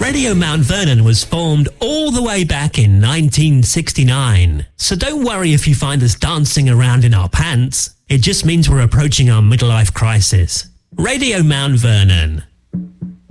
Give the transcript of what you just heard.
Radio Mount Vernon was formed all the way back in 1969. So don't worry if you find us dancing around in our pants. It just means we're approaching our midlife crisis. Radio Mount Vernon.